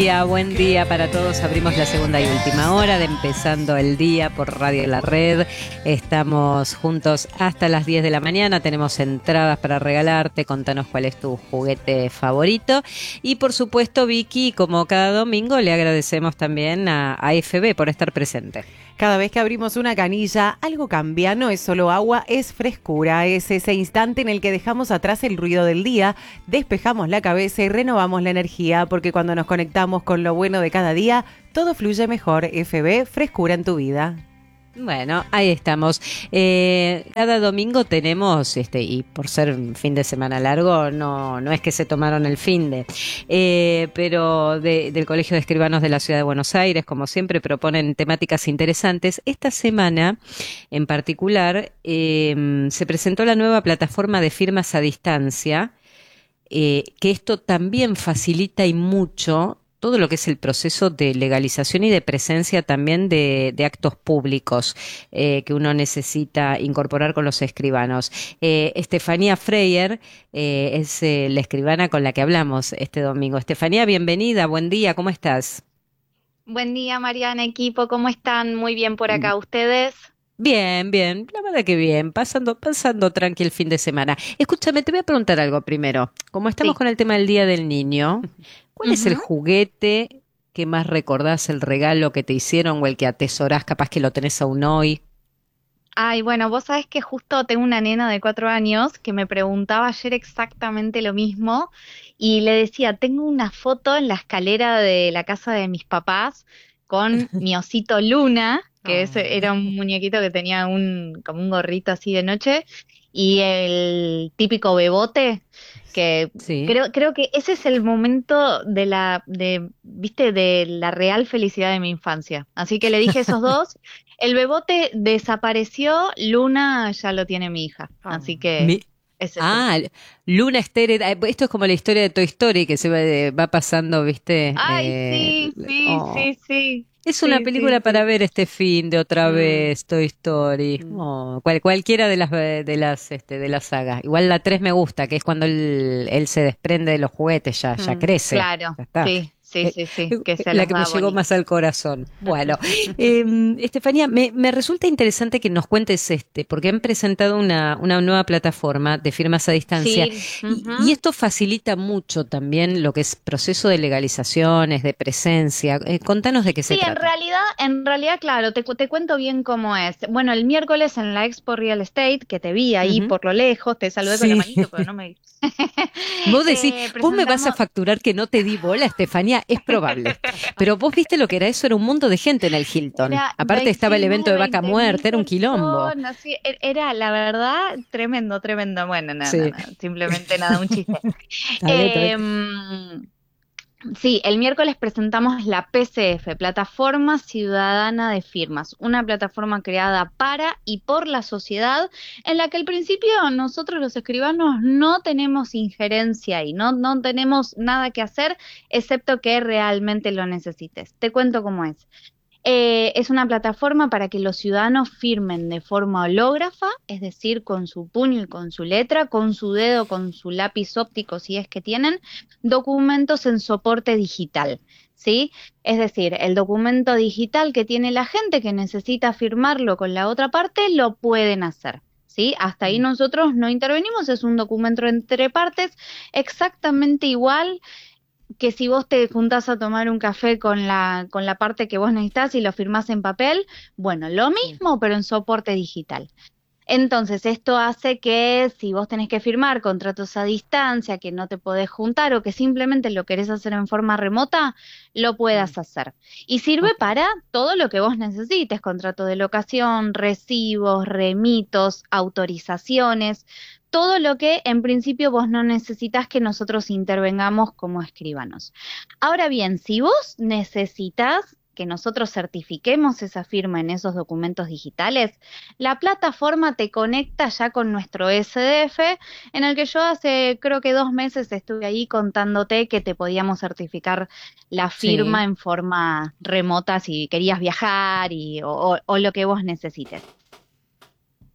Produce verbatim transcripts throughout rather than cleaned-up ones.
día, buen día para todos. Abrimos la segunda y última hora de Empezando el Día por Radio La Red. Estamos juntos hasta las diez de la mañana. Tenemos entradas para regalarte. Contanos cuál es tu juguete favorito. Y por supuesto, Vicky, como cada domingo, le agradecemos también a, a F B por estar presente. Cada vez que abrimos una canilla, algo cambia, no es solo agua, es frescura, es ese instante en el que dejamos atrás el ruido del día, despejamos la cabeza y renovamos la energía, porque cuando nos conectamos con lo bueno de cada día, todo fluye mejor. F B, frescura en tu vida. Bueno, ahí estamos. Eh, cada domingo tenemos, este, y por ser fin de semana largo, no, no es que se tomaron el finde, eh, pero de, del Colegio de Escribanos de la Ciudad de Buenos Aires, como siempre, proponen temáticas interesantes. Esta semana, en particular, eh, se presentó la nueva plataforma de firmas a distancia, eh, que esto también facilita y mucho todo lo que es el proceso de legalización y de presencia también de, de actos públicos eh, que uno necesita incorporar con los escribanos. Eh, Estefanía Freyer eh, es eh, la escribana con la que hablamos este domingo. Estefanía, bienvenida, buen día, ¿cómo estás? Buen día, Mariana, equipo, ¿cómo están? Muy bien por acá, ¿ustedes? Bien, bien, la verdad que bien, pasando, pasando tranqui el fin de semana. Escúchame, te voy a preguntar algo primero. Como estamos Sí. con el tema del Día del Niño, ¿cuál es el Ujú. juguete que más recordás, el regalo que te hicieron o el que atesorás, capaz que lo tenés aún hoy? Ay, bueno, vos sabés que justo tengo una nena de cuatro años que me preguntaba ayer exactamente lo mismo y le decía, tengo una foto en la escalera de la casa de mis papás con mi osito Luna, que Oh. ese era un muñequito que tenía un, como un gorrito así de noche, y el típico bebote, que Sí. creo, creo que ese es el momento de la, de, viste, de la real felicidad de mi infancia. Así que le dije esos dos. El bebote desapareció, Luna ya lo tiene mi hija, así que Mi- es ese. Ah, Luna Estéril, eh, esto es como la historia de Toy Story que se va, eh, va pasando, ¿viste? Ay, Eh, sí, sí, oh. sí, sí, Es una sí, película sí, para sí. ver este fin de otra Mm, vez, Toy Story. mm. Oh, cual- cualquiera de las de las este de la saga. Igual la tres me gusta, que es cuando él, él se desprende de los juguetes, ya, ya Mm. crece. Claro, Ya está. sí, sí, Eh, sí, sí, eh, que se La los que me da llegó bonito. más al corazón. Bueno, eh, Estefanía, me, me resulta interesante que nos cuentes este, porque han presentado una, una nueva plataforma de firmas a distancia Sí, y, y ujú. esto facilita mucho también lo que es proceso de legalizaciones, de presencia. Eh, contanos de qué se Sí, en trata. realidad, en realidad, claro, te, cu- te cuento bien cómo es. Bueno, el miércoles en la Expo Real Estate, que te vi ahí Ujú. por lo lejos, te saludé con la Sí. manito, pero no me... Vos decís, eh, vos me vas a presentamos... facturar que no te di bola, Estefanía, es probable. Pero vos viste lo que era eso, era un mundo de gente en el Hilton. Era Aparte ve- estaba el sí, más evento de de Vaca veinte mil Muerta, era un quilombo. personas, sí, e- era la verdad tremendo, tremendo. Bueno, no, no, Sí. no, simplemente nada, un chiste. Está bien, está bien. Em, Sí, el miércoles presentamos la P C F, Plataforma Ciudadana de Firmas, una plataforma creada para y por la sociedad, en la que al principio nosotros los escribanos no tenemos injerencia y no, no tenemos nada que hacer, excepto que realmente lo necesites. Te cuento cómo es. Eh, es una plataforma para que los ciudadanos firmen de forma hológrafa, es decir, con su puño y con su letra, con su dedo, con su lápiz óptico, si es que tienen, documentos en soporte digital, ¿sí? Es decir, el documento digital que tiene la gente que necesita firmarlo con la otra parte, lo pueden hacer. ¿Sí? Hasta ahí Mm. nosotros no intervenimos, es un documento entre partes exactamente igual que si vos te juntás a tomar un café con la, con la parte que vos necesitas y lo firmás en papel, bueno, lo Sí. mismo, pero en soporte digital. Entonces, esto hace que si vos tenés que firmar contratos a distancia, que no te podés juntar o que simplemente lo querés hacer en forma remota, lo Mm. puedas hacer. Y sirve Ok. para todo lo que vos necesites, contrato de locación, recibos, remitos, autorizaciones, todo lo que en principio vos no necesitas que nosotros intervengamos como escribanos. Ahora bien, si vos necesitas que nosotros certifiquemos esa firma en esos documentos digitales, la plataforma te conecta ya con nuestro S D F, en el que yo hace creo que dos meses estuve ahí contándote que te podíamos certificar la firma Sí. en forma remota si querías viajar y, o, o- o lo que vos necesites.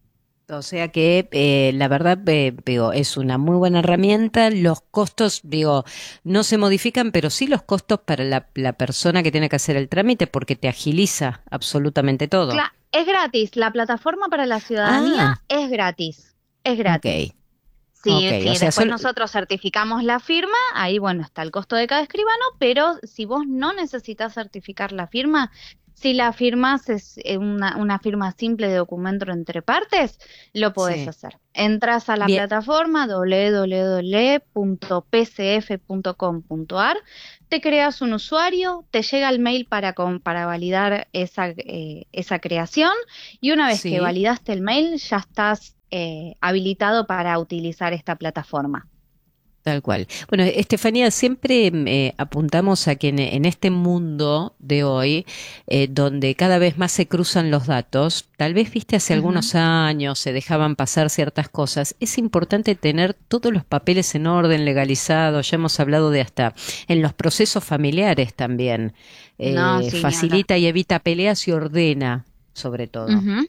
O sea que eh, la verdad, eh, digo, es una muy buena herramienta. Los costos, digo, no se modifican, pero sí los costos para la, la persona que tiene que hacer el trámite porque te agiliza absolutamente todo. Cla- es gratis, la plataforma para la ciudadanía Ah, es gratis, es gratis. ok, Sí, ok. sí, O sea, después sol- nosotros certificamos la firma, ahí bueno, está el costo de cada escribano, pero si vos no necesitas certificar la firma, si la firmas es eh, una, una firma simple de documento entre partes, lo podés sí. hacer. Entras a la Bien, plataforma doble u doble u doble u punto p c f punto com punto a r, te creas un usuario, te llega el mail para, con- para validar esa, eh, esa creación y una vez que sí. validaste el mail ya estás eh, habilitado para utilizar esta plataforma. Tal cual. Bueno, Estefanía, siempre mm, eh, apuntamos a que en, en este mundo de hoy, eh, donde cada vez más se cruzan los datos, tal vez viste hace Ujú. algunos años se dejaban pasar ciertas cosas, es importante tener todos los papeles en orden, legalizados, ya hemos hablado de hasta en los procesos familiares también. No, Eh, sí, ni hablar. facilita y evita peleas y ordena, sobre todo. Ujú.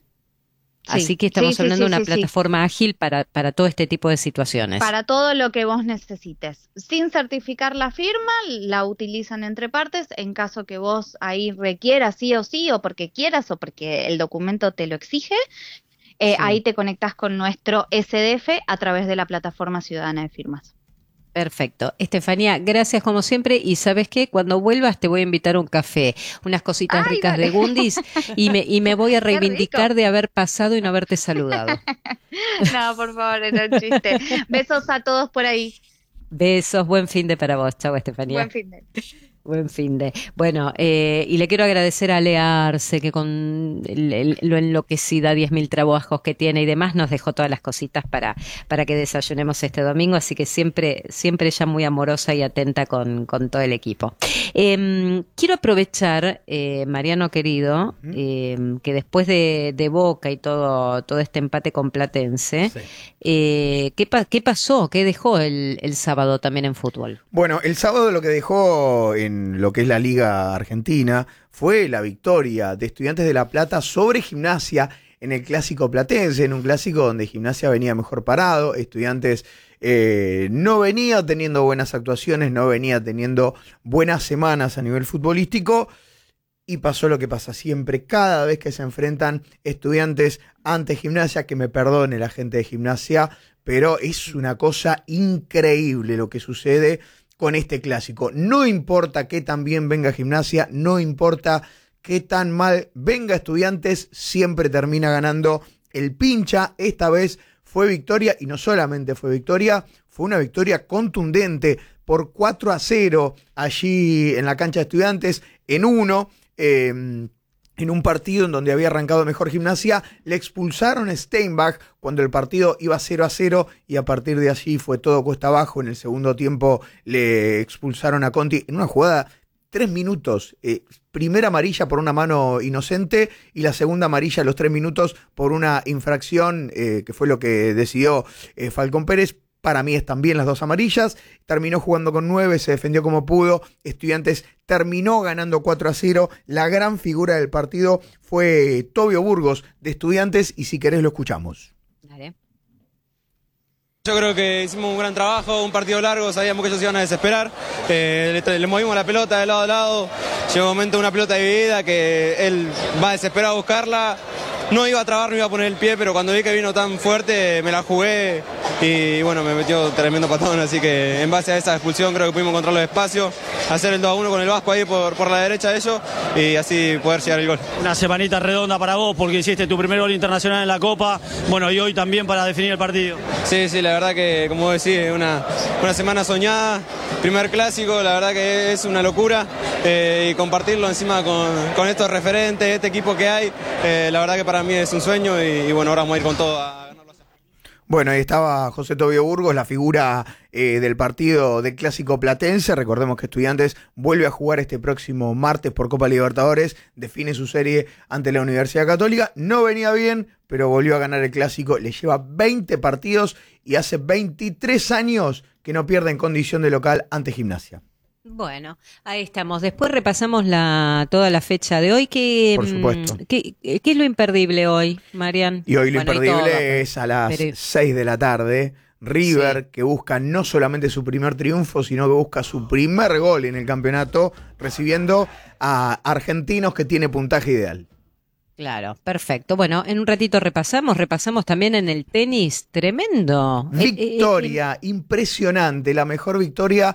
Así Sí, que sí, estamos sí, hablando de sí, una sí, sí. plataforma ágil para, para todo este tipo de situaciones. Para todo lo que vos necesites. Sin certificar la firma, la utilizan entre partes en caso que vos ahí requieras sí o sí, o porque quieras, o porque el documento te lo exige. Eh, Sí. ahí te conectás con nuestro S D F a través de la plataforma ciudadana de firmas. Perfecto. Estefanía, gracias como siempre. Y ¿sabes qué? Cuando vuelvas te voy a invitar a un café, unas cositas ¡Ay, ricas de dale! Gundis y me, y me voy a ¡Qué rico! reivindicar de haber pasado y no haberte saludado. No, por favor, era un chiste. Besos a todos por ahí. Besos, buen fin de para vos. Chau, Buen Estefanía. fin de. Buen fin de. Bueno, eh, y le quiero agradecer a Ale Arce, que con el- el- lo enloquecida, diez mil trabajos que tiene y demás, nos dejó todas las cositas para, para que desayunemos este domingo, así que siempre, siempre ella muy amorosa y atenta con, con todo el equipo. Eh, quiero aprovechar, eh, Mariano querido, ¿Mm? eh, que después de, de Boca y todo, todo este empate con Platense, Sí. eh, ¿qué, pa- qué pasó? ¿Qué dejó el, el sábado también en fútbol? Bueno, el sábado lo que dejó en lo que es la Liga Argentina fue la victoria de Estudiantes de La Plata sobre Gimnasia en el Clásico Platense, en un clásico donde Gimnasia venía mejor parado, Estudiantes eh, no venía teniendo buenas actuaciones, no venía teniendo buenas semanas a nivel futbolístico. Y pasó lo que pasa siempre, cada vez que se enfrentan Estudiantes ante Gimnasia, que me perdone la gente de Gimnasia, pero es una cosa increíble lo que sucede con este clásico. No importa qué tan bien venga Gimnasia, no importa qué tan mal venga Estudiantes, siempre termina ganando el pincha. Esta vez fue victoria, y no solamente fue victoria, fue una victoria contundente por cuatro a cero allí en la cancha de Estudiantes, en uno. Eh, en un partido en donde había arrancado mejor Gimnasia, le expulsaron a Steinbach cuando el partido iba cero a cero y a partir de allí fue todo cuesta abajo. En el segundo tiempo le expulsaron a Conti en una jugada, tres minutos, eh, primera amarilla por una mano inocente y la segunda amarilla a los tres minutos por una infracción, eh, que fue lo que decidió eh, Falcón Pérez. Para mí están bien las dos amarillas. Terminó jugando con nueve, se defendió como pudo. Estudiantes terminó ganando cuatro a cero. La gran figura del partido fue Tobio Burgos de Estudiantes, y si querés lo escuchamos. Dale. Yo creo que hicimos un gran trabajo, un partido largo, sabíamos que ellos iban a desesperar, eh, le, le movimos la pelota de lado a lado, llegó un momento de una pelota dividida que él va desesperado a buscarla, no iba a trabar, no iba a poner el pie, pero cuando vi que vino tan fuerte me la jugué y bueno, me metió tremendo patón, así que en base a esa expulsión creo que pudimos encontrar los espacios, hacer el dos a uno con el Vasco ahí por, por la derecha de ellos y así poder llegar al gol. Una semanita redonda para vos porque hiciste tu primer gol internacional en la Copa, bueno, y hoy también para definir el partido. Sí, sí, la verdad que, como vos decís, es una, una semana soñada, primer clásico, la verdad que es una locura eh, y compartirlo encima con, con estos referentes, este equipo que hay, eh, la verdad que para mí es un sueño y, y bueno, ahora vamos a ir con todo a ganarlo. Bueno, ahí estaba José Tobio Burgos, la figura eh, del partido del Clásico Platense. Recordemos que Estudiantes vuelve a jugar este próximo martes por Copa Libertadores, define su serie ante la Universidad Católica. No venía bien, pero volvió a ganar el Clásico. Le lleva veinte partidos y hace veintitrés años que no pierde en condición de local ante Gimnasia. Bueno, ahí estamos. Después repasamos la toda la fecha de hoy. ¿Qué, Por supuesto. ¿qué, qué es lo imperdible hoy, Marian? Y hoy lo Bueno, imperdible y todo, es a las pero- seis de la tarde. River, Sí. que busca no solamente su primer triunfo, sino que busca su primer gol en el campeonato, recibiendo a Argentinos, que tiene puntaje ideal. Claro, perfecto. Bueno, en un ratito repasamos, repasamos también en el tenis, tremendo. Eh, eh, Victoria, impresionante, la mejor victoria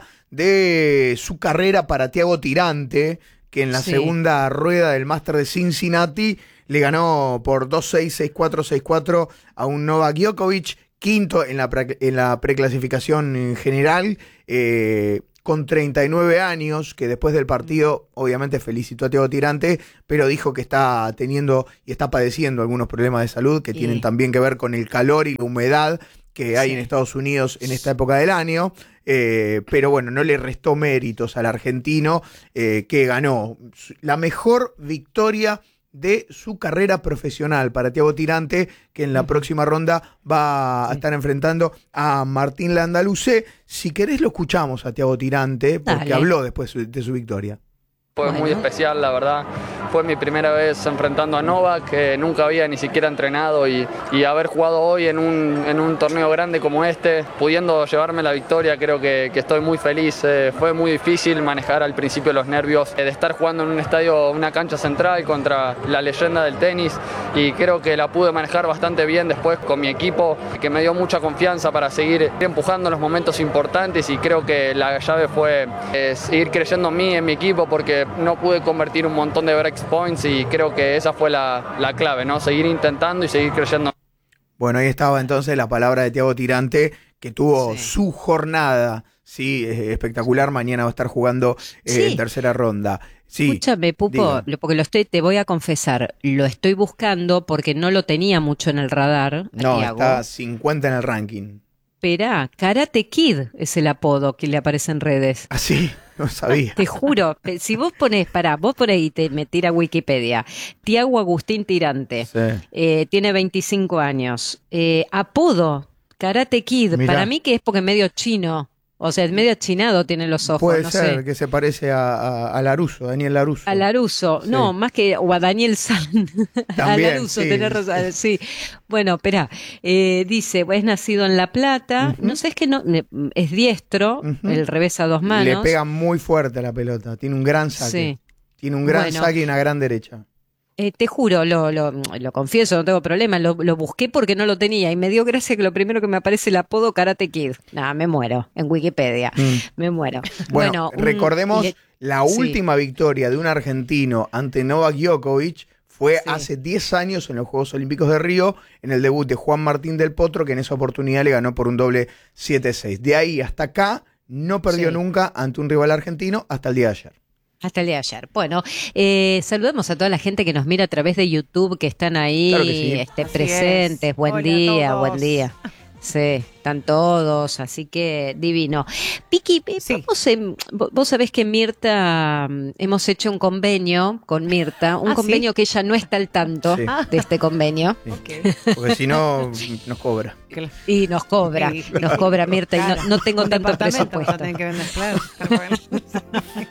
de su carrera para Thiago Tirante, que en la Sí. segunda rueda del Master de Cincinnati le ganó por dos seis, seis cuatro, seis cuatro a un Novak Djokovic, quinto en la, pre- en la preclasificación en general, eh, con treinta y nueve años, que después del partido obviamente felicitó a Thiago Tirante, pero dijo que está teniendo y está padeciendo algunos problemas de salud que Y- tienen también que ver con el calor y la humedad que hay Sí. en Estados Unidos en esta época del año, eh, pero bueno, no le restó méritos al argentino, eh, que ganó la mejor victoria de su carrera profesional para Thiago Tirante, que en la Ujú. próxima ronda va a estar enfrentando a Martín Landaluce. Si querés lo escuchamos a Thiago Tirante, porque Dale. habló después de su victoria. Fue Bueno. muy especial, la verdad. Fue mi primera vez enfrentando a Novak, que nunca había ni siquiera entrenado, y, y haber jugado hoy en un, en un torneo grande como este, pudiendo llevarme la victoria, creo que, que estoy muy feliz. Eh, fue muy difícil manejar al principio los nervios eh, de estar jugando en un estadio, una cancha central contra la leyenda del tenis, y creo que la pude manejar bastante bien después con mi equipo, que me dio mucha confianza para seguir empujando en los momentos importantes, y creo que la llave fue eh, seguir creyendo en mí, en mi equipo, porque no pude convertir un montón de break points, y creo que esa fue la, la clave, ¿no? Seguir intentando y seguir creyendo. Bueno, ahí estaba entonces la palabra de Thiago Tirante, que tuvo Sí. su jornada, sí, eh, espectacular. Mañana va a estar jugando eh, Sí. en tercera ronda. Sí, Escúchame, Pupo, diga. lo- porque lo estoy, te voy a confesar, lo estoy buscando porque no lo tenía mucho en el radar, a No, Thiago. está cincuenta en el ranking. Esperá, Karate Kid es el apodo que le aparece en redes. Así, no sabía. Te juro, pe- si vos ponés, pará, vos por ahí te me tira Wikipedia, Tiago Agustín Tirante, Sí. eh, tiene veinticinco años, eh, apodo, Karate Kid, Mirá. para mí que es porque es medio chino, o sea, es medio chinado tiene los ojos, Puede no ser sé. que se parece a, a, a Laruso, Daniel Laruso. A Laruso, Sí. no, más que, o a Daniel San, a También, Laruso, sí. tenés razón, sí. Bueno, espera, eh, dice, es nacido en La Plata, Ujú. no sé, es que no, ne- es diestro, Ujú. el revés a dos manos. Le pega muy fuerte a la pelota, tiene un gran saque. Sí. Tiene un gran Bueno. saque y una gran derecha. Eh, te juro, lo, lo, lo confieso, no tengo problema, lo, lo busqué porque no lo tenía y me dio gracia que lo primero que me aparece el apodo Karate Kid. Nada, me muero, en Wikipedia, Mm. me muero. Bueno, un- recordemos le- la sí. última victoria de un argentino ante Novak Djokovic fue Sí. hace diez años en los Juegos Olímpicos de Río, en el debut de Juan Martín del Potro, que en esa oportunidad le ganó por un doble siete seis. De ahí hasta acá no perdió Sí. nunca ante un rival argentino hasta el día de ayer. Hasta el día de ayer. Bueno, eh, saludemos a toda la gente que nos mira a través de YouTube, que están ahí Claro que sí. este, Así presentes. es. Buen Hola a día, todos. buen día. Sí, están todos, así que divino. Piqui, eh, Sí. vamos, em, vo- vos sabés que Mirta, mm, hemos hecho un convenio con Mirta, un Ah, ¿sí? convenio que ella no está al tanto Sí. de este convenio. Porque si no, nos cobra. Y nos cobra, Sí. nos cobra Mirta y Claro. no, no tengo Un tanto departamento vas a presupuesto. tener que vender, claro. Pero bueno.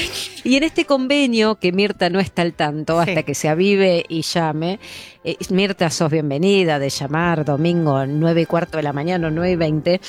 Y en este convenio, que Mirta no está al tanto Sí. hasta que se avive y llame, eh, Mirta, sos bienvenida de llamar domingo nueve y cuarto de la mañana o nueve y veinte,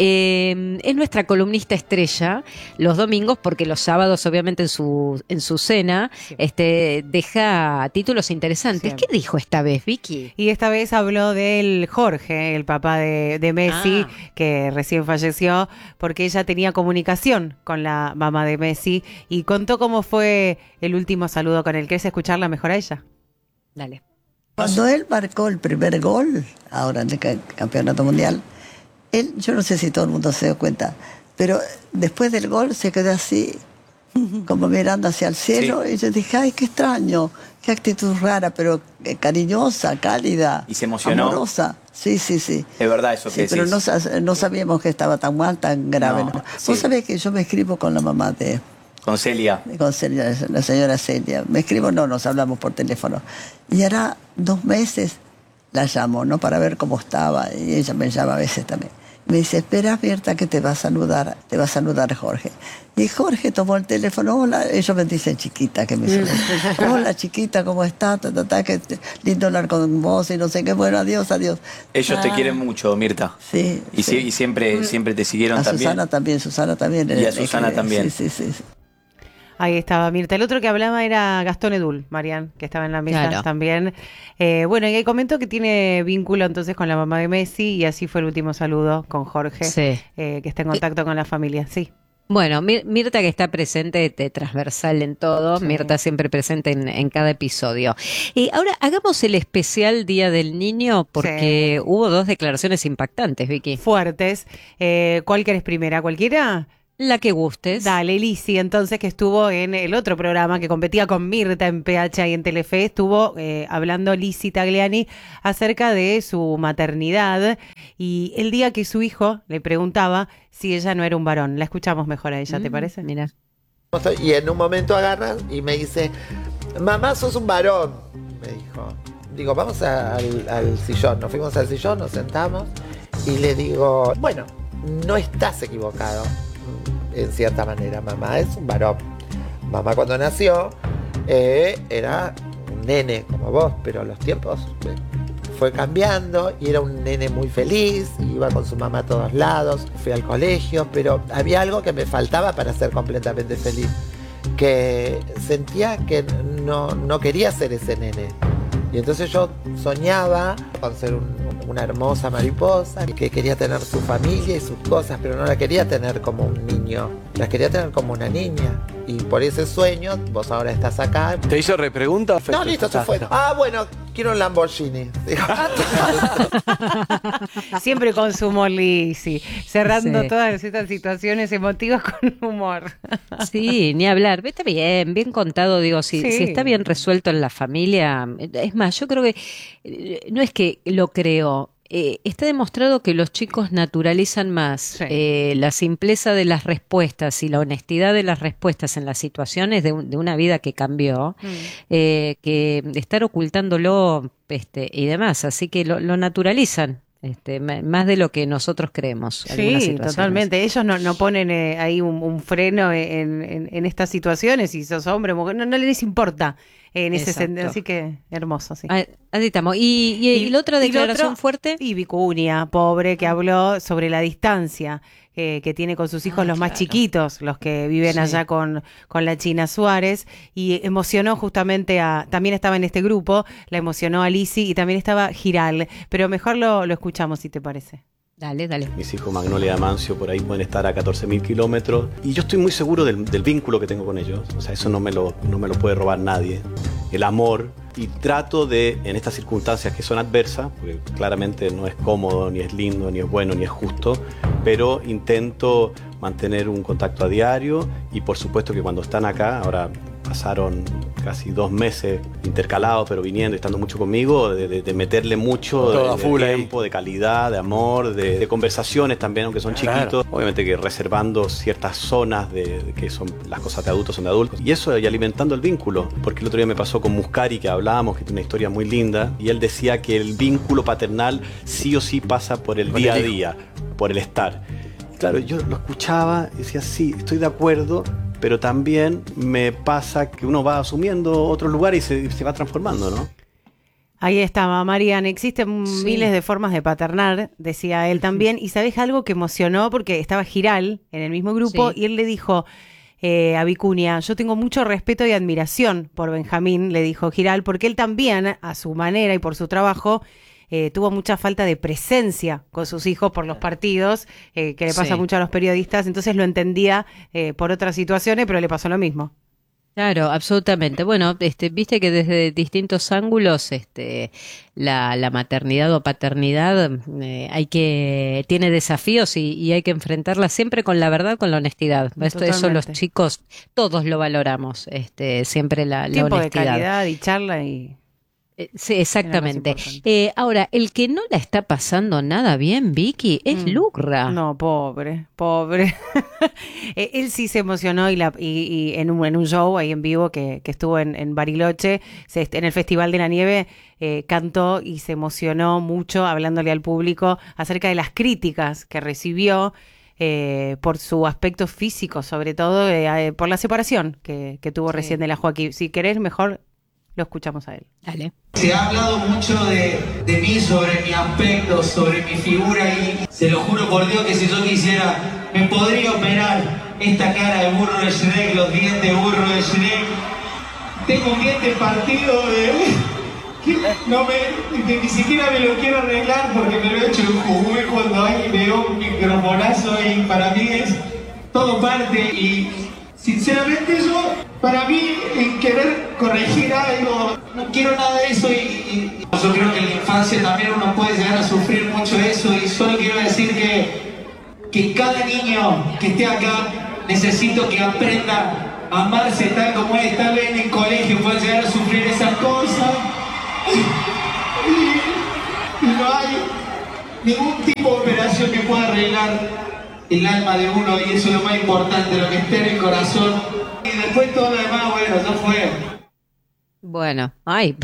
eh, es nuestra columnista estrella los domingos porque los sábados obviamente en su, en su cena Sí. este, deja títulos interesantes. Siempre. ¿Qué dijo esta vez, Vicky? Y esta vez habló del Jorge, el papá de, de Messi, Ah. que recién falleció, porque ella tenía comunicación con la mamá de Messi y contó cómo fue el último saludo con él. ¿Querés escucharla mejor a ella? Dale. Cuando él marcó el primer gol, ahora en el ca- campeonato mundial, él, yo no sé si todo el mundo se dio cuenta, pero después del gol se quedó así, como mirando hacia el cielo, y yo dije, ay, qué extraño, qué actitud rara, pero eh, cariñosa, cálida, ¿Y se emocionó? amorosa. Sí, sí, sí. Es verdad eso que Sí, pero decís. no, sa- no sabíamos que estaba tan mal, tan grave. No, ¿no? sí. Vos sabés que yo me escribo con la mamá de, Con Celia. con Celia, la señora Celia. Me escribo, no, nos hablamos por teléfono. Y hará dos meses la llamo, ¿no? Para ver cómo estaba. Y ella me llama a veces también. Me dice, espera, Mirta, que te va a saludar, te va a saludar Jorge. Y Jorge tomó el teléfono, hola, ellos me dicen chiquita, que me saludan. Hola, chiquita, ¿cómo estás? Ta, ta, ta, que te- lindo hablar con vos y no sé qué, bueno, adiós, adiós. Ellos te Ah, quieren mucho, Mirta. Sí. Y, sí. si- y siempre, siempre te siguieron A también. Susana también, Susana también. Y a eh, Susana eh, también. Sí, sí, sí. Ahí estaba Mirta. El otro que hablaba era Gastón Edul, Marian, que estaba en la mesa Claro. también. Eh, bueno, y ahí comentó que tiene vínculo entonces con la mamá de Messi y así fue el último saludo con Jorge, Sí. eh, que está en contacto con la familia. Sí. Bueno, Mir- Mirta que está presente, de transversal en todo, Sí. Mirta siempre presente en, en cada episodio. Y ahora hagamos el especial Día del Niño porque Sí. hubo dos declaraciones impactantes, Vicky. Fuertes. Eh, ¿Cuál querés primera? ¿Cualquiera? La que gustes. Dale, Lizzy, entonces, que estuvo en el otro programa que competía con Mirta en P H y en Telefe, estuvo eh, hablando Lizzy Tagliani acerca de su maternidad y el día que su hijo le preguntaba si ella no era un varón. La escuchamos mejor a ella, ¿te Mm, parece? Mira. Y en un momento agarra y me dice, mamá, sos un varón, me dijo. Digo, vamos a- al, al sillón. Nos fuimos al sillón, nos sentamos y le digo, bueno, no estás equivocado, en cierta manera, mamá es un varón. Mamá cuando nació eh, era un nene como vos, pero los tiempos eh, fue cambiando y era un nene muy feliz, iba con su mamá a todos lados, fui al colegio, pero había algo que me faltaba para ser completamente feliz, que sentía que no, no quería ser ese nene. Y entonces yo soñaba con ser un- una hermosa mariposa, que quería tener su familia y sus cosas, pero no la quería tener como un niño, la quería tener como una niña. Y por ese sueño, vos ahora estás acá. ¿Te hizo repregunta? No, listo, se fue. Ah, bueno, quiero un Lamborghini. Digo, Siempre con su humor, Lizzy, cerrando Sí. todas estas situaciones emotivas con humor. Sí, ni hablar. Está bien, bien contado, digo, si, Sí. si está bien resuelto en la familia. Es más, yo creo que eh, no es que lo creo. Eh, está demostrado que los chicos naturalizan más Sí. eh, la simpleza de las respuestas y la honestidad de las respuestas en las situaciones de, un- de una vida que cambió eh, que estar ocultándolo este, y demás. Así que lo, lo naturalizan. Este, ma- más de lo que nosotros creemos. algunas Sí, situaciones. totalmente. Ellos no, no ponen eh, ahí un, un freno en, en- en estas situaciones, si sos hombre o mujer, no, no les importa en ese Exacto. sentido. Así que hermoso, sí. Ah, Así estamos. Y, y, y la otra y lo declaración otro- fuerte. Y Vicuña, pobre, que habló sobre la distancia eh, que tiene con sus hijos Ah, los más claro. chiquitos, los que viven Sí. allá con, con la China Suárez, y emocionó justamente a, también estaba en este grupo, la emocionó a Lizzy y también estaba Giral, pero mejor lo, lo escuchamos si te parece. Dale, dale. Mis hijos Magnolia y Amancio por ahí pueden estar a catorce mil kilómetros y yo estoy muy seguro del, del vínculo que tengo con ellos. O sea, eso no me, lo, no me lo puede robar nadie. El amor. Y trato de, en estas circunstancias que son adversas, porque claramente no es cómodo, ni es lindo, ni es bueno, ni es justo, pero intento mantener un contacto a diario y por supuesto que cuando están acá, ahora pasaron casi dos meses intercalados, pero viniendo y estando mucho conmigo, de, de- de meterle mucho de, Todo a de full ahí. tiempo, de calidad, de amor, de, de conversaciones también, aunque son Claro. chiquitos. Obviamente que reservando ciertas zonas de, de que son las cosas de adultos son de adultos. Y eso, y alimentando el vínculo. Porque el otro día me pasó con Muscari, que hablábamos, que tiene una historia muy linda, y él decía que el vínculo paternal sí o sí pasa por el Con día el a hijo. día, por el estar. Claro, yo lo escuchaba y decía, sí, estoy de acuerdo, pero también me pasa que uno va asumiendo otros lugares y se, se va transformando, ¿no? Ahí estaba, Marian. Existen Sí. miles de formas de paternar, decía él también. Y ¿sabés algo que emocionó? Porque estaba Giral en el mismo grupo Sí. y él le dijo eh, a Vicuña, yo tengo mucho respeto y admiración por Benjamín, le dijo Giral, porque él también, a su manera y por su trabajo, eh, tuvo mucha falta de presencia con sus hijos por los partidos, eh, que le pasa Sí. mucho a los periodistas. Entonces lo entendía eh, por otras situaciones, pero le pasó lo mismo. Claro, absolutamente. Bueno, este, viste que desde distintos ángulos, este, la, la maternidad o paternidad eh, hay que tiene desafíos y, y hay que enfrentarla siempre con la verdad, con la honestidad. Esto, eso los Totalmente. chicos todos lo valoramos, este, siempre la, la Tiempo de honestidad. calidad y charla y... Eh, Sí, exactamente. Eh, ahora, el que no la está pasando nada bien, Vicky, es Mm. Lucra. No, pobre, pobre. Eh, Él sí se emocionó y, la, y, y en, un, en un show ahí en vivo que, que estuvo en, en Bariloche, se, en el Festival de la Nieve, eh, cantó y se emocionó mucho hablándole al público acerca de las críticas que recibió eh, por su aspecto físico, sobre todo eh, eh, por la separación que, que tuvo Sí. recién de la Joaquín. Si querés, mejor lo escuchamos a él. Dale. Se ha hablado mucho de, de mí, sobre mi aspecto, sobre mi figura y se lo juro por Dios que si yo quisiera me podría operar esta cara de burro de Shrek, los dientes de burro de Shrek. Tengo un diente partido de... que no me, que ni siquiera me lo quiero arreglar porque me lo he hecho en jugué cuando hay veo un microfonazo y para mí es todo parte y sinceramente yo, para mí, en querer corregir algo, no quiero nada de eso y, y yo creo que en la infancia también uno puede llegar a sufrir mucho eso y solo quiero decir que, que cada niño que esté acá necesito que aprenda a amarse tal como es, tal vez en el colegio puede llegar a sufrir esas cosas y, y no hay ningún tipo de operación que pueda arreglar el alma de uno y eso es lo más importante, lo que esté en el corazón. Y después todo lo demás, bueno, ya fue. Bueno, ay,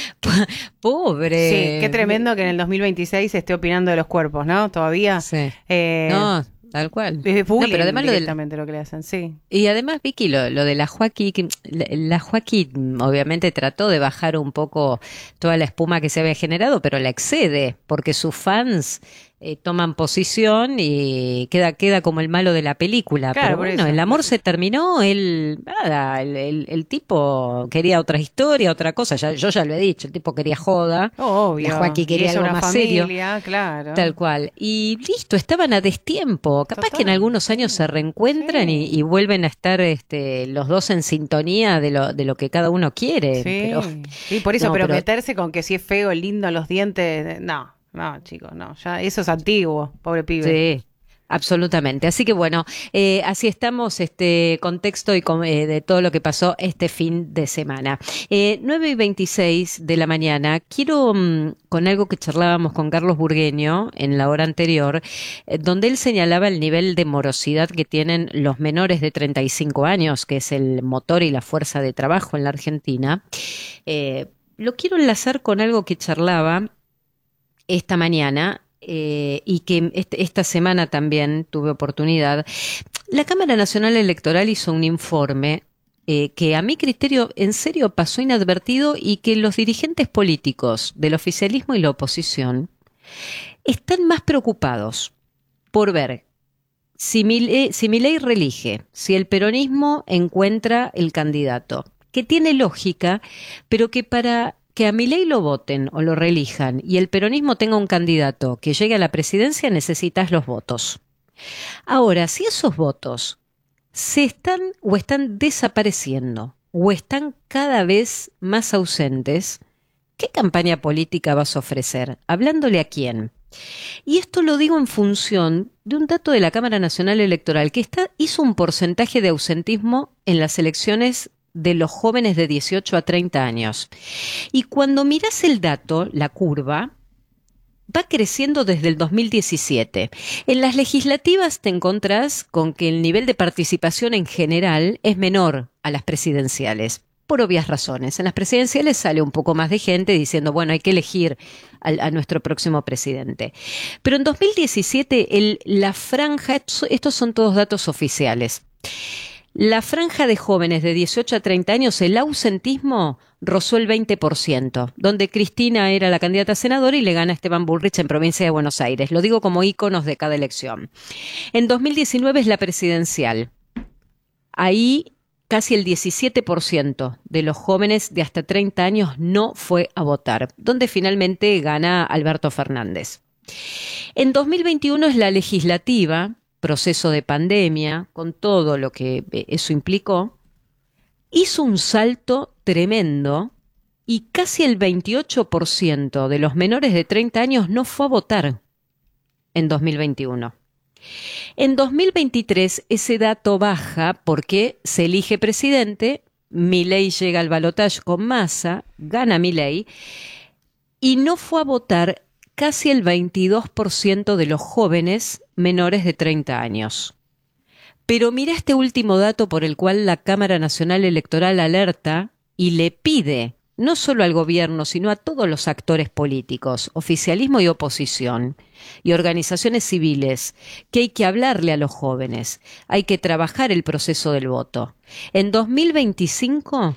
pobre. Sí, qué tremendo que en el dos mil veintiséis esté opinando de los cuerpos, ¿no? Todavía. Sí. Eh, No, tal cual. Es bullying, No, pero además lo del- directamente lo que le hacen, sí. Y además, Vicky, lo, lo de la Joaquín, la, la Joaquín obviamente trató de bajar un poco toda la espuma que se había generado, pero la excede, porque sus fans eh, toman posición y queda, queda como el malo de la película. Claro, pero por bueno, eso. el amor se terminó, él, nada, el, el- el tipo quería otra historia, otra cosa, ya, yo ya lo he dicho, el tipo quería joda, Obvio. la Joaquín Y quería ella algo una más serio. familia, claro. Tal cual. Y listo, estaban a destiempo. Capaz Total. que en algunos años se reencuentran Sí. y, y vuelven a estar este, los dos en sintonía de lo, de lo que cada uno quiere. Sí, Pero, sí, por eso, no, pero, pero- meterse con que si es feo, lindo, los dientes, no, no, chicos, no, ya eso es antiguo, pobre pibe. sí, absolutamente. Así que bueno, eh, así estamos, este contexto y con- eh, de todo lo que pasó este fin de semana. Eh, nueve y veintiséis de la mañana, quiero, mm, con algo que charlábamos con Carlos Burgueño en la hora anterior, eh, donde él señalaba el nivel de morosidad que tienen los menores de treinta y cinco años, que es el motor y la fuerza de trabajo en la Argentina. Eh, lo quiero enlazar con algo que charlaba esta mañana eh, y que este- esta semana también tuve oportunidad. La Cámara Nacional Electoral hizo un informe eh, que a mi criterio en serio pasó inadvertido y que los dirigentes políticos del oficialismo y la oposición están más preocupados por ver si Milei, si Milei reelige, si el peronismo encuentra el candidato, que tiene lógica, pero que para que a Milei lo voten o lo reelijan y el peronismo tenga un candidato que llegue a la presidencia, necesitas los votos. Ahora, si esos votos se están o están desapareciendo o están cada vez más ausentes, ¿qué campaña política vas a ofrecer? ¿Hablándole a quién? Y esto lo digo en función de un dato de la Cámara Nacional Electoral que está, hizo un porcentaje de ausentismo en las elecciones de los jóvenes de dieciocho a treinta años. Y cuando mirás el dato, la curva, va creciendo desde el dos mil diecisiete. En las legislativas te encontrás con que el nivel de participación en general es menor a las presidenciales, por obvias razones. En las presidenciales sale un poco más de gente diciendo, bueno, hay que elegir al- a, nuestro próximo presidente. Pero en dos mil diecisiete, el, la franja, estos- estos son todos datos oficiales, la franja de jóvenes de dieciocho a treinta años, el ausentismo rozó el veinte por ciento, donde Cristina era la candidata a senadora y le gana a Esteban Bullrich en provincia de Buenos Aires. Lo digo como íconos de cada elección. En dos mil diecinueve es la presidencial. Ahí casi el diecisiete por ciento de los jóvenes de hasta treinta años no fue a votar, donde finalmente gana Alberto Fernández. En dos mil veintiuno es la legislativa, proceso de pandemia, con todo lo que eso implicó, hizo un salto tremendo y casi el veintiocho por ciento de los menores de treinta años no fue a votar en dos mil veintiuno. En dos mil veintitrés ese dato baja porque se elige presidente, Milei llega al balotaje con Massa, gana Milei, y no fue a votar casi el veintidós por ciento de los jóvenes menores de treinta años. Pero mira este último dato por el cual la Cámara Nacional Electoral alerta y le pide, no solo al gobierno, sino a todos los actores políticos, oficialismo y oposición, y organizaciones civiles, que hay que hablarle a los jóvenes, hay que trabajar el proceso del voto. En dos mil veinticinco,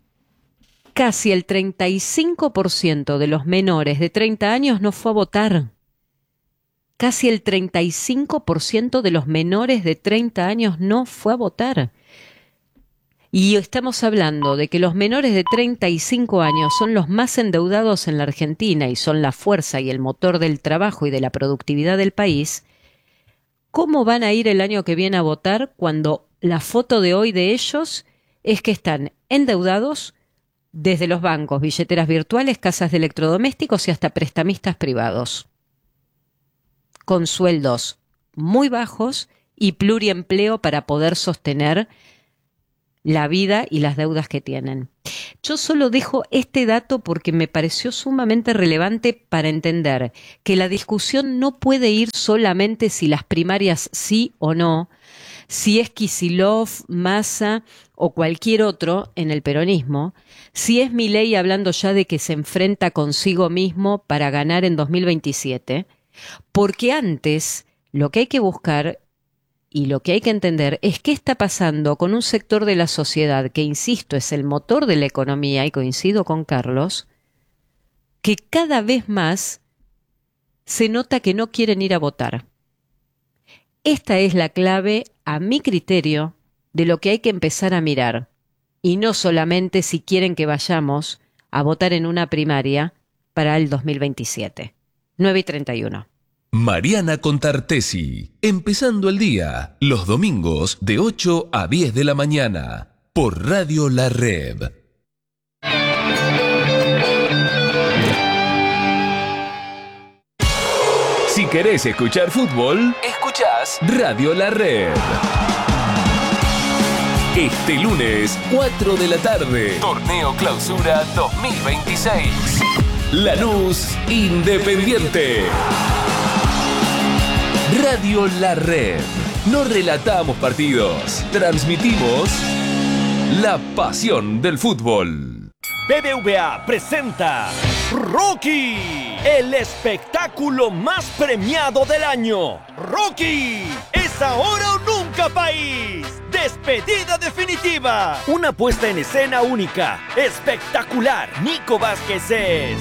casi el treinta y cinco por ciento de los menores de treinta años no fue a votar. Casi el treinta y cinco por ciento de los menores de treinta años no fue a votar. Y estamos hablando de que los menores de treinta y cinco años son los más endeudados en la Argentina y son la fuerza y el motor del trabajo y de la productividad del país. ¿Cómo van a ir el año que viene a votar cuando la foto de hoy de ellos es que están endeudados desde los bancos, billeteras virtuales, casas de electrodomésticos y hasta prestamistas privados, con sueldos muy bajos y pluriempleo para poder sostener la vida y las deudas que tienen? Yo solo dejo este dato porque me pareció sumamente relevante para entender que la discusión no puede ir solamente si las primarias sí o no, si es Kicillof, Massa o cualquier otro en el peronismo, si es Milei hablando ya de que se enfrenta consigo mismo para ganar en dos mil veintisiete, porque antes lo que hay que buscar y lo que hay que entender es qué está pasando con un sector de la sociedad que, insisto, es el motor de la economía, y coincido con Carlos, que cada vez más se nota que no quieren ir a votar. Esta es la clave, a mi criterio, de lo que hay que empezar a mirar, y no solamente si quieren que vayamos a votar en una primaria para el dos mil veintisiete. nueve y treinta y uno. Mariana Contartesi, empezando el día, los domingos de ocho a diez de la mañana, por Radio La Red. Si querés escuchar fútbol, escuchás Radio La Red. Este lunes, cuatro de la tarde, Torneo Clausura dos mil veintiséis. Lanús Independiente. Radio La Red. No relatamos partidos, transmitimos la pasión del fútbol. B B V A presenta Rocky, el espectáculo más premiado del año. Rocky, es ahora o nunca, país. Despedida definitiva. Una puesta en escena única, espectacular. Nico Vázquez es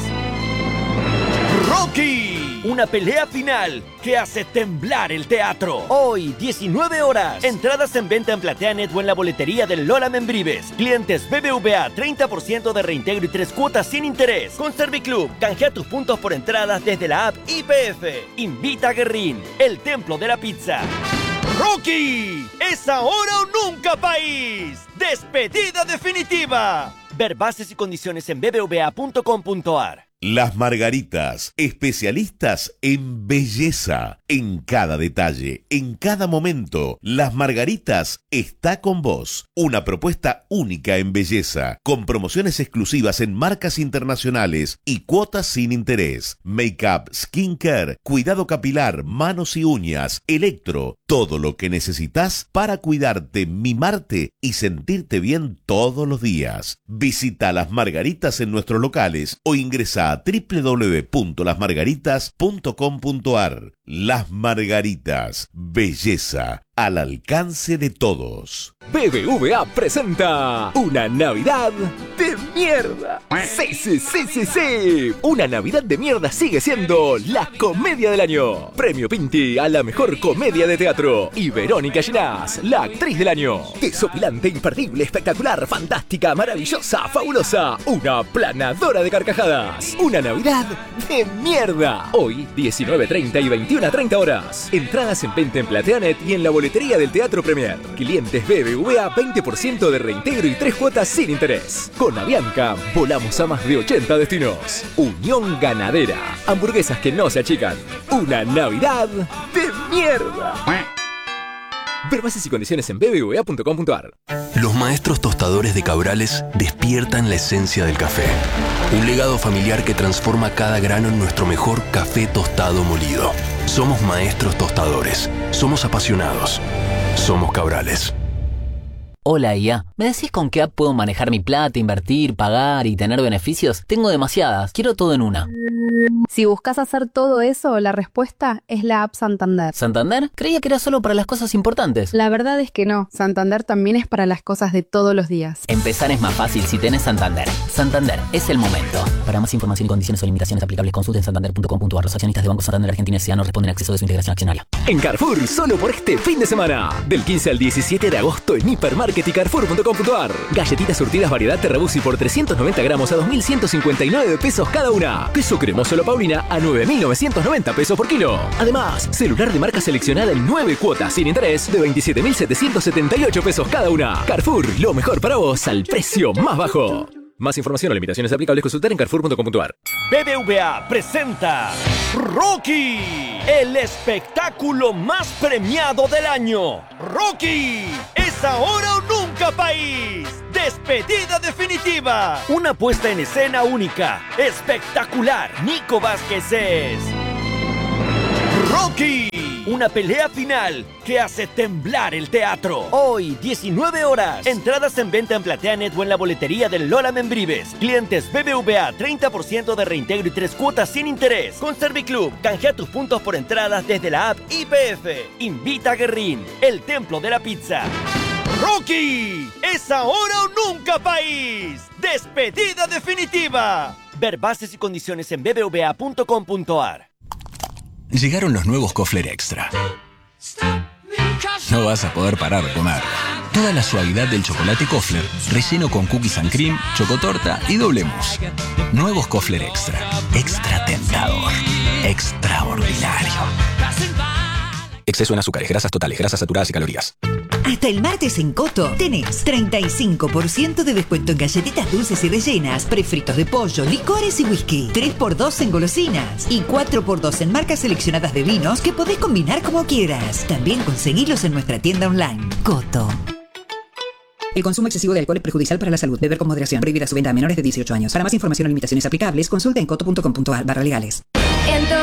Rocky, una pelea final que hace temblar el teatro. Hoy, diecinueve horas. Entradas en venta en Plateanet o en la boletería del Lola Membrives. Clientes B B V A, treinta por ciento de reintegro y tres cuotas sin interés. Con Serviclub, canjea tus puntos por entradas desde la app I P F. Invita a Guerrín, el templo de la pizza. Rocky, es ahora o nunca, país. Despedida definitiva. Ver bases y condiciones en b b v a punto com punto a r. Las Margaritas, especialistas en belleza, en cada detalle, en cada momento. Las Margaritas está con vos. Una propuesta única en belleza, con promociones exclusivas en marcas internacionales y cuotas sin interés. Make-up, skincare, cuidado capilar, manos y uñas, electro, todo lo que necesitas para cuidarte, mimarte y sentirte bien todos los días. Visita Las Margaritas en nuestros locales o ingresa a doble u doble u doble u punto las margaritas punto com punto a r. Las Margaritas, belleza al alcance de todos. B B V A presenta una Navidad de mierda. Sí, sí, sí, sí, sí. Una Navidad de mierda sigue siendo la comedia del año. Premio Pinti a la mejor comedia de teatro. Y Verónica Llinás, la actriz del año. Desopilante, imperdible, espectacular, fantástica, maravillosa, fabulosa. Una planadora de carcajadas. Una Navidad de mierda. Hoy, diecinueve treinta y veintiuna treinta horas. Entradas en venta en Plateanet y en la boletería del Teatro Premier. Clientes B B V A, veinte por ciento de reintegro y tres cuotas sin interés. Con Avianca, volamos a más de ochenta destinos. Unión Ganadera. Hamburguesas que no se achican. Una Navidad de mierda. Ver bases y condiciones en b b v a punto com punto a r. Los maestros tostadores de Cabrales despiertan la esencia del café. Un legado familiar que transforma cada grano en nuestro mejor café tostado molido. Somos maestros tostadores. Somos apasionados. Somos Cabrales. Hola I A, ¿me decís con qué app puedo manejar mi plata, invertir, pagar y tener beneficios? Tengo demasiadas, quiero todo en una. Si buscas hacer todo eso, la respuesta es la app Santander. ¿Santander? Creía que era solo para las cosas importantes. La verdad es que no, Santander también es para las cosas de todos los días. Empezar es más fácil si tenés Santander. Santander, es el momento. Para más información y condiciones o limitaciones aplicables, consulten santander punto com punto a r. Los accionistas de Banco Santander Argentina S A no responden a acceso de su integración accionaria. En Carrefour, solo por este fin de semana. Del quince al diecisiete de agosto en Hipermarket y Carrefour punto com punto a r. Galletitas surtidas variedad Terrabusi por trescientos noventa gramos a dos mil ciento cincuenta y nueve pesos cada una. Queso cremoso La Paulina a nueve mil novecientos noventa pesos por kilo. Además, celular de marca seleccionada en nueve cuotas sin interés de veintisiete mil setecientos setenta y ocho pesos cada una. Carrefour, lo mejor para vos al precio más bajo. Más información o limitaciones aplicables consultar en carrefour punto com punto a r. B B V A presenta Rocky, el espectáculo más premiado del año. Rocky, es ahora o nunca, país. Despedida definitiva. Una puesta en escena única, espectacular. Nico Vázquez es Rocky. Una pelea final que hace temblar el teatro. Hoy, diecinueve horas. Entradas en venta en PlateaNet o en la boletería del Lola Membrives. Clientes B B V A, treinta por ciento de reintegro y tres cuotas sin interés. Con Serviclub, canjea tus puntos por entradas desde la app I P F. Invita a Guerrín, el templo de la pizza. ¡Rocky! ¡Es ahora o nunca, país! ¡Despedida definitiva! Ver bases y condiciones en b b v a punto com punto a r. Llegaron los nuevos Kofler Extra. No vas a poder parar de comer. Toda la suavidad del chocolate Kofler, relleno con cookies and cream, chocotorta y doble mousse. Nuevos Kofler Extra. Extra tentador. Extraordinario. Exceso en azúcares, grasas totales, grasas saturadas y calorías. Hasta el martes en Coto tenés treinta y cinco por ciento de descuento en galletitas dulces y rellenas, prefritos de pollo, licores y whisky. tres por dos en golosinas y cuatro por dos en marcas seleccionadas de vinos que podés combinar como quieras. También conseguilos en nuestra tienda online. Coto. El consumo excesivo de alcohol es perjudicial para la salud. Beber con moderación. Prohibida su venta a menores de dieciocho años. Para más información o limitaciones aplicables, consulta en coto punto com punto a r barra legales.